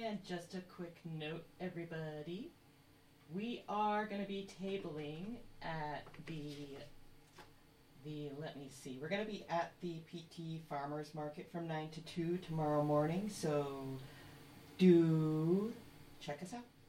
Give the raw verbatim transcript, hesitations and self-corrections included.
And just a quick note, everybody. We are going to be tabling at the, the, let me see, we're going to be at the P T Farmers Market from nine to two tomorrow morning, so do check us out.